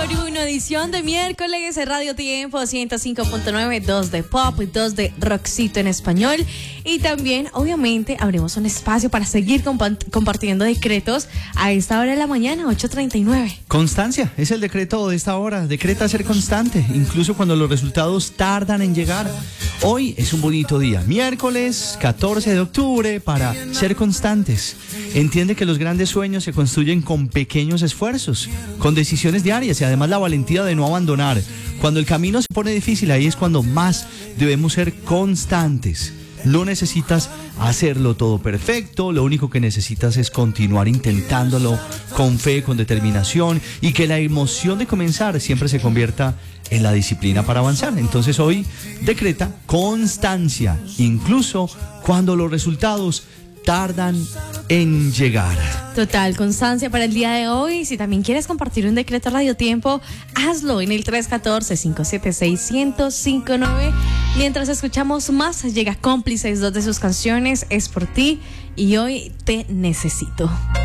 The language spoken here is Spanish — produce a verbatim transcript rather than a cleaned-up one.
por uno, edición de miércoles de Radio Tiempo ciento cinco punto nueve, dos de pop y dos de rockcito en español. Y también, obviamente, abrimos un espacio para seguir compa- compartiendo decretos a esta hora de la mañana, ocho treinta y nueve. Constancia, es el decreto de esta hora. Decreta ser constante, incluso cuando los resultados tardan en llegar. Hoy es un bonito día, miércoles catorce de octubre, para ser constantes. Entiende que los grandes sueños se construyen con pequeños esfuerzos, con decisiones diarias y además la valentía de no abandonar. Cuando el camino se pone difícil, ahí es cuando más debemos ser constantes. No necesitas hacerlo todo perfecto, lo único que necesitas es continuar intentándolo con fe, con determinación, y que la emoción de comenzar siempre se convierta en la disciplina para avanzar. Entonces hoy decreta constancia, incluso cuando los resultados tardan en llegar. Total, constancia para el día de hoy. Si también quieres compartir un decreto Radio Tiempo, hazlo en el tres uno cuatro, cinco siete seis, cero cero cinco nueve. Mientras escuchamos más, llega Cómplices, dos de sus canciones, Es por ti y Hoy te necesito.